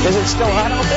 Is it still hot out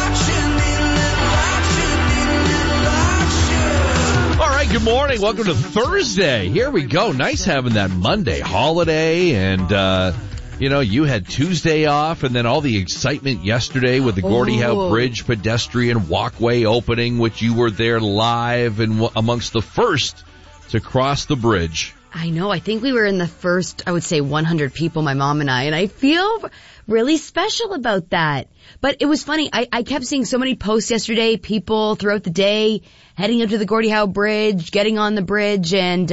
there? All right, good morning. Welcome to Thursday. Here we go. Nice having that Monday holiday. And, you had Tuesday off and then all the excitement yesterday with the Gordie Howe Bridge pedestrian walkway opening, which you were there live and amongst the first to cross the bridge. I know. I think we were in the first, I would say 100 people, my mom and I feel really special about that. But it was funny. I kept seeing so many posts yesterday, people throughout the day heading up to the Gordie Howe Bridge, getting on the bridge, and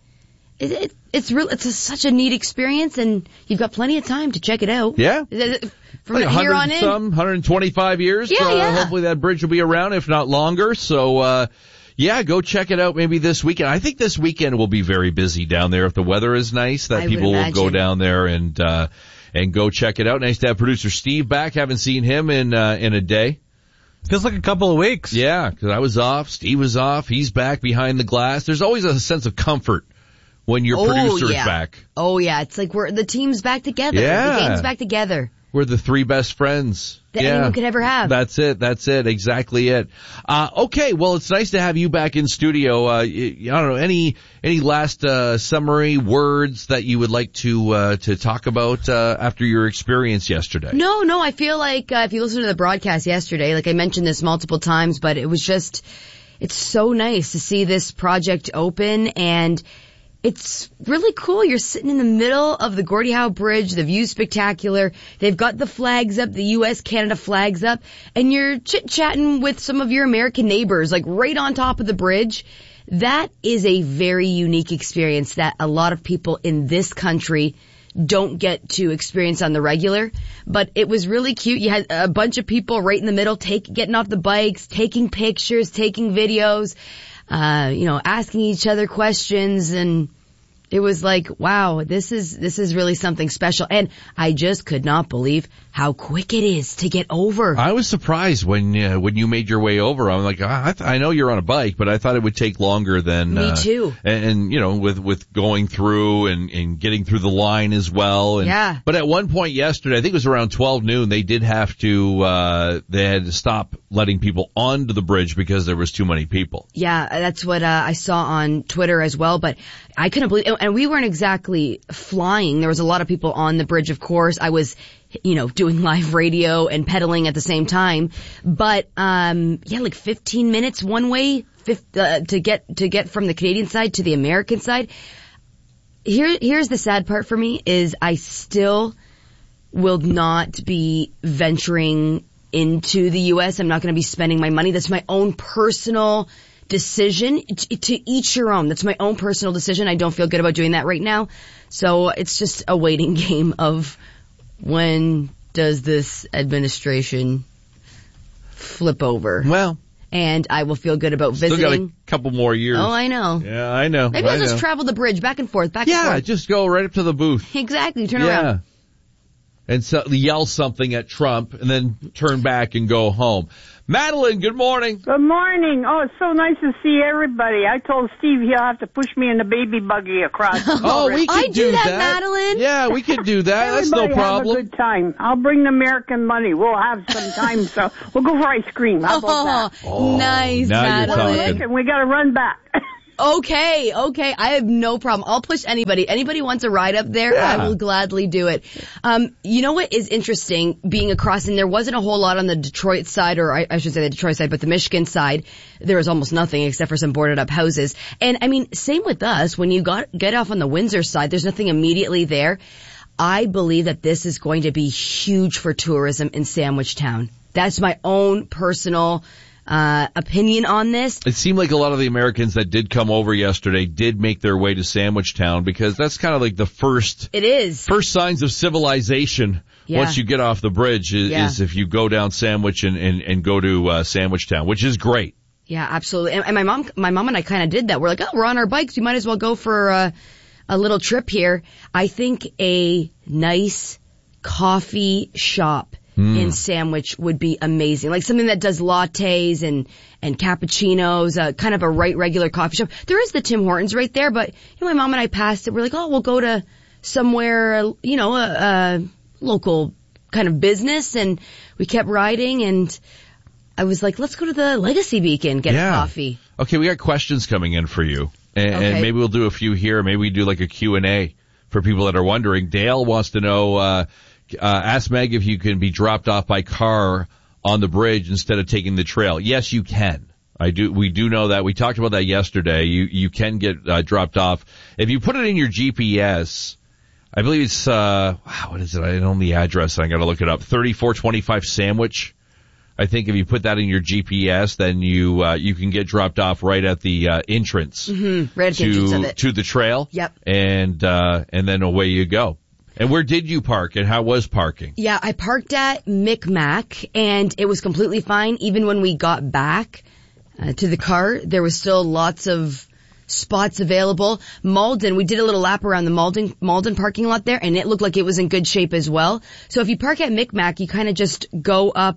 it's such a neat experience, and you've got plenty of time to check it out. Yeah. From here on in. 125 years. Yeah. Hopefully that bridge will be around, if not longer. So, go check it out maybe this weekend. I think this weekend will be very busy down there if the weather is nice, that people will go down there and go check it out. Nice to have producer Steve back. Haven't seen him in a day. Feels like a couple of weeks. Yeah, because I was off. Steve was off. He's back behind the glass. There's always a sense of comfort when your producer's back. Oh, yeah. It's like the team's back together. Yeah. The gang's back together. We're the three best friends that anyone could ever have. That's it. Exactly it. Okay. Well, it's nice to have you back in studio. I don't know, any last, summary words that you would like to talk about, after your experience yesterday? No, I feel like, if you listen to the broadcast yesterday, like I mentioned this multiple times, but it was just, it's so nice to see this project open, and it's really cool. You're sitting in the middle of the Gordie Howe Bridge. The view's spectacular. They've got the flags up, the U.S.-Canada flags up, and you're chit-chatting with some of your American neighbors, like right on top of the bridge. That is a very unique experience that a lot of people in this country don't get to experience on the regular. But it was really cute. You had a bunch of people right in the middle getting off the bikes, taking pictures, taking videos, asking each other questions, and it was like, wow, this is really something special. And I just could not believe how quick it is to get over. I was surprised when you made your way over. I'm like, I know you're on a bike, but I thought it would take longer than. Me too. And with going through and getting through the line as well. And, yeah. But at one point yesterday, I think it was around 12 noon, they did have to, they had to stop letting people onto the bridge because there was too many people. Yeah, that's what I saw on Twitter as well, but I couldn't believe, and we weren't exactly flying. There was a lot of people on the bridge, of course. I was, doing live radio and pedaling at the same time. But, like 15 minutes one way, to get from the Canadian side to the American side. Here's the sad part for me is I still will not be venturing into the U.S. I'm not going to be spending my money. That's my own personal decision. To each your own. That's my own personal decision. I don't feel good about doing that right now. So it's just a waiting game of when does this administration flip over? Well, and I will feel good about visiting. Still got a couple more years. Oh, I know. Yeah, I know. Maybe I'll just travel the bridge back and forth, back and forth. Yeah, just go right up to the booth. Exactly. Turn around. And yell something at Trump and then turn back and go home. Madeline, good morning. Good morning. Oh, it's so nice to see everybody. I told Steve he'll have to push me in the baby buggy across. We could do that, Madeline. Yeah, we could do that. That's no problem. Have a good time. I'll bring the American money. We'll have some time, so we'll go for ice cream. How about that? Nice, now Madeline. You're talking. We got to run back. Okay. I have no problem. I'll push anybody. Anybody wants a ride up there, yeah. I will gladly do it. You know what is interesting being across, and there wasn't a whole lot on the Detroit side, or I should say the Detroit side, but the Michigan side, there was almost nothing except for some boarded up houses. And I mean, same with us. When you get off on the Windsor side, there's nothing immediately there. I believe that this is going to be huge for tourism in Sandwich Town. That's my own personal opinion on this. It seemed like a lot of the Americans that did come over yesterday did make their way to Sandwich Town because that's kind of like the first signs of civilization. Yeah. Once you get off the bridge is if you go down Sandwich and go to Sandwich Town, which is great. Yeah, absolutely. And my mom and I kind of did that. We're like, we're on our bikes. We might as well go for a little trip here. I think a nice coffee shop in Sandwich would be amazing. Like something that does lattes and cappuccinos, kind of a regular coffee shop. There is the Tim Hortons right there, but my mom and I passed it. We're like, we'll go to somewhere, a local kind of business, and we kept riding, and I was like, let's go to the Legacy Beacon, get a coffee. Okay, we got questions coming in for you, and maybe we'll do a few here. Maybe we do like a Q&A for people that are wondering. Dale wants to know, ask Meg if you can be dropped off by car on the bridge instead of taking the trail. Yes, you can. We do know that. We talked about that yesterday. You can get dropped off. If you put it in your GPS, I believe it's, what is it? I don't know the address. I gotta look it up. 3425 Sandwich. I think if you put that in your GPS, then you can get dropped off right at the entrance. Mm-hmm. Right at the entrance of it. To the trail. Yep. And then away you go. And where did you park, and how was parking? Yeah, I parked at Micmac, and it was completely fine. Even when we got back to the car, there was still lots of spots available. Malden, we did a little lap around the Malden parking lot there, and it looked like it was in good shape as well. So if you park at Micmac, you kind of just go up,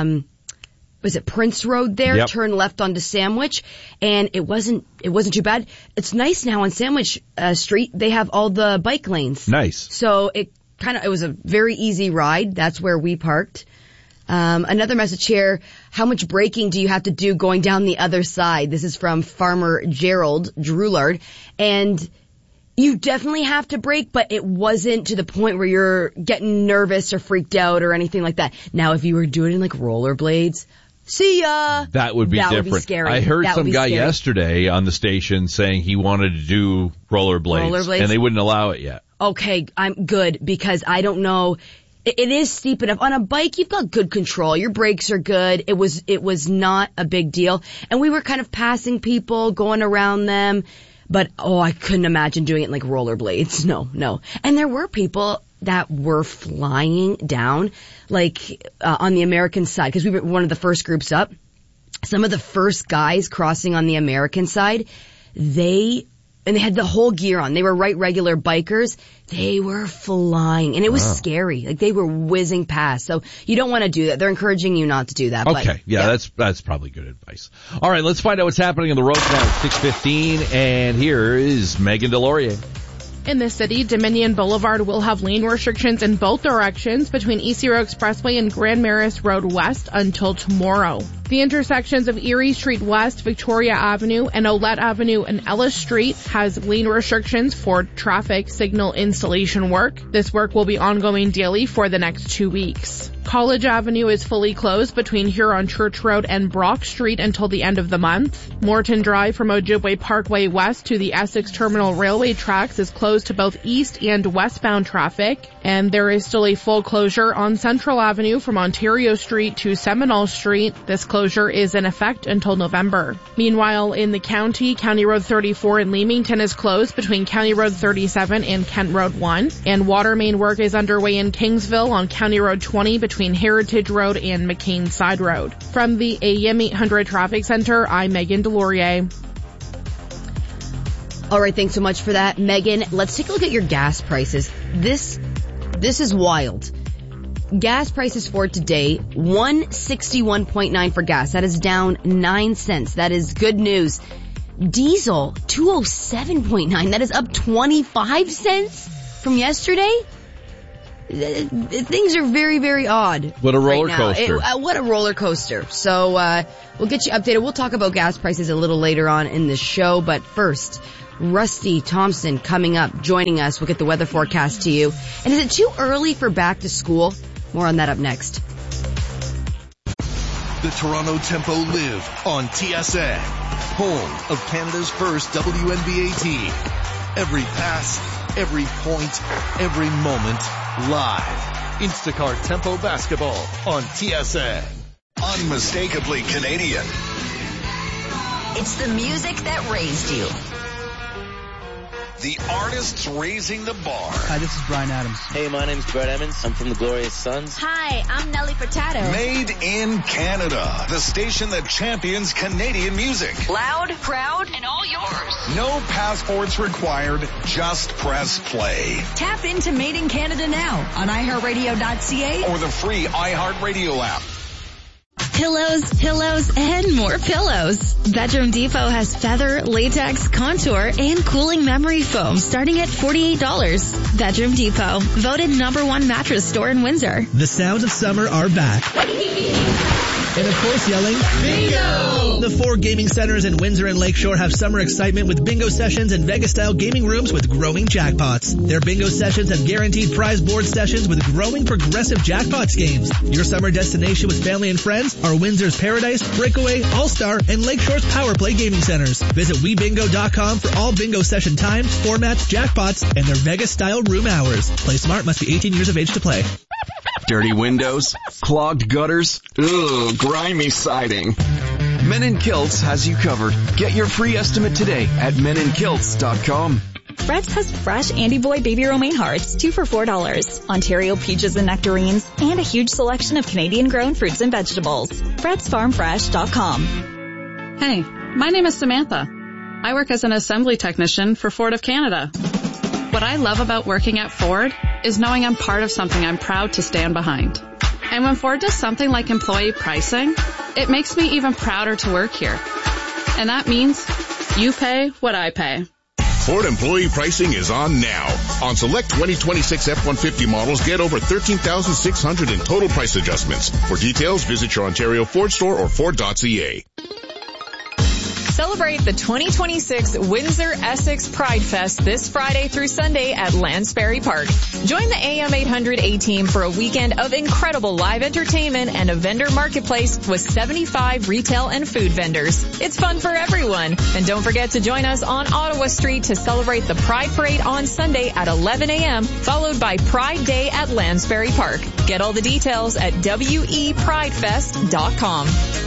was it Prince Road there? Yep. Turn left onto Sandwich, and it wasn't too bad. It's nice now on Sandwich Street. They have all the bike lanes. Nice. So it was a very easy ride. That's where we parked. Another message here. How much braking do you have to do going down the other side? This is from Farmer Gerald Droulard. And you definitely have to brake, but it wasn't to the point where you're getting nervous or freaked out or anything like that. Now, if you were doing it in like rollerblades, see ya. That would be different. Would be scary. I heard some guy yesterday on the station saying he wanted to do rollerblades, and they wouldn't allow it yet. Okay, I'm good, because I don't know. It is steep enough. On a bike, you've got good control. Your brakes are good. It was not a big deal. And we were kind of passing people, going around them. But, I couldn't imagine doing it in like rollerblades. No. And there were people that were flying down, like, on the American side, because we were one of the first groups up. Some of the first guys crossing on the American side, they had the whole gear on. They were regular bikers. They were flying, and it was scary. Like, they were whizzing past. So you don't want to do that. They're encouraging you not to do that. Okay. But, that's probably good advice. All right, let's find out what's happening on the roads now at 6:15, and here is Megan Delorier. In the city, Dominion Boulevard will have lane restrictions in both directions between East Zero Expressway and Grand Maris Road West until tomorrow. The intersections of Erie Street West, Victoria Avenue, and Olette Avenue and Ellis Street has lane restrictions for traffic signal installation work. This work will be ongoing daily for the next 2 weeks. College Avenue is fully closed between Huron Church Road and Brock Street until the end of the month. Morton Drive from Ojibwe Parkway West to the Essex Terminal Railway tracks is closed to both east and westbound traffic. And there is still a full closure on Central Avenue from Ontario Street to Seminole Street. This closure is in effect until November. Meanwhile, in the county, County Road 34 in Leamington is closed between County Road 37 and Kent Road 1. And water main work is underway in Kingsville on County Road 20 between Heritage Road and McCain Side Road. From the AM 800 Traffic Center, I'm Megan Delorier. All right, thanks so much for that, Megan. Let's take a look at your gas prices. This is wild. Gas prices for today, $1.61.9 for gas. That is down 9 cents. That is good news. Diesel, $2.07.9. That is up 25 cents from yesterday. Things are very, very odd. What a roller coaster. What a roller coaster. So, we'll get you updated. We'll talk about gas prices a little later on in the show. But first, Rusty Thompson coming up, joining us. We'll get the weather forecast to you. And is it too early for back to school? More on that up next. The Toronto Tempo live on TSN, home of Canada's first WNBA team. Every pass, every point, every moment, live. Instacart Tempo Basketball on TSN. Unmistakably Canadian. It's the music that raised you. The artists raising the bar. Hi, this is Bryan Adams. Hey, my name's Brett Emmons. I'm from the Glorious Sons. Hi, I'm Nelly Furtado. Made in Canada. The station that champions Canadian music. Loud, proud, and all yours. No passports required. Just press play. Tap into Made in Canada now on iHeartRadio.ca or the free iHeartRadio app. pillows, and more pillows. Bedroom Depot has feather, latex, contour, and cooling memory foam starting at $48. Bedroom Depot, voted #1 mattress store in Windsor. The sounds of summer are back. And of course yelling, Bingo! The 4 gaming centers in Windsor and Lakeshore have summer excitement with bingo sessions and Vegas-style gaming rooms with growing jackpots. Their bingo sessions have guaranteed prize board sessions with growing progressive jackpots games. Your summer destination with family and friends are Windsor's Paradise, Breakaway, All-Star, and Lakeshore's Power Play gaming centers. Visit WeBingo.com for all bingo session times, formats, jackpots, and their Vegas-style room hours. Play smart, must be 18 years of age to play. Dirty windows, clogged gutters, ugh, grimy siding. Men in Kilts has you covered. Get your free estimate today at meninKilts.com. Fred's has fresh Andy Boy Baby Romaine hearts, 2 for $4, Ontario peaches and nectarines, and a huge selection of Canadian-grown fruits and vegetables. Fred'sFarmFresh.com. Hey, my name is Samantha. I work as an assembly technician for Ford of Canada. What I love about working at Ford is knowing I'm part of something I'm proud to stand behind. And when Ford does something like employee pricing, it makes me even prouder to work here. And that means you pay what I pay. Ford employee pricing is on now. On select 2026 F-150 models, get over $13,600 in total price adjustments. For details, visit your Ontario Ford store or Ford.ca. Celebrate the 2026 Windsor Essex Pride Fest this Friday through Sunday at Lansbury Park. Join the AM 800 A-Team for a weekend of incredible live entertainment and a vendor marketplace with 75 retail and food vendors. It's fun for everyone. And don't forget to join us on Ottawa Street to celebrate the Pride Parade on Sunday at 11 a.m., followed by Pride Day at Lansbury Park. Get all the details at wepridefest.com.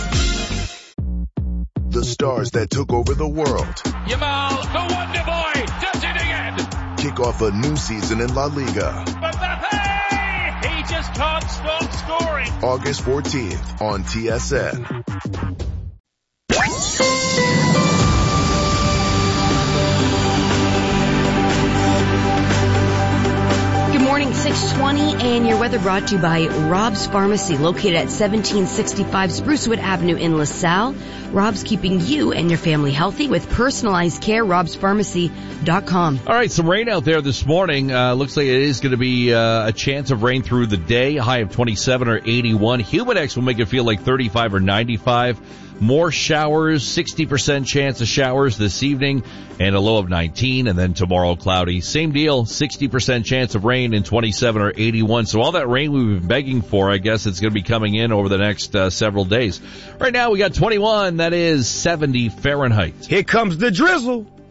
The stars that took over the world. Yamal, the Wonder Boy, does it again. Kick off a new season in La Liga. Mbappe! He just can't stop scoring. August 14th on TSN. Good morning, 6:20, and your weather brought to you by Rob's Pharmacy, located at 1765 Sprucewood Avenue in LaSalle. Rob's keeping you and your family healthy with personalized care. Rob'sPharmacy.com. All right, some rain out there this morning. Looks like it is going to be a chance of rain through the day. A high of 27 or 81. Humidex will make it feel like 35 or 95. More showers, 60% chance of showers this evening, and a low of 19, and then tomorrow cloudy. Same deal, 60% chance of rain in 27 or 81. So all that rain we've been begging for, I guess it's going to be coming in over the next several days. Right now we got 21, that is 70 Fahrenheit. Here comes the drizzle.